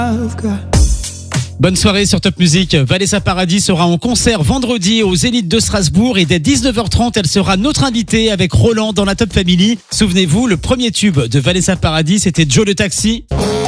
Bonne soirée sur Top Music. Vanessa Paradis sera en concert vendredi au Zénith de Strasbourg et dès 19h30, elle sera notre invitée avec Roland dans la Top Family. Souvenez-vous, le premier tube de Vanessa Paradis, c'était Joe le Taxi.